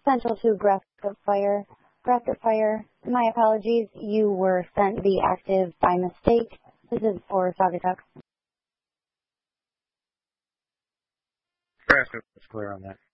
Central to Graphic Fire. Graphic Fire, my apologies. You were sent the active by mistake. This is for Saugatuck. Graphic was clear on that.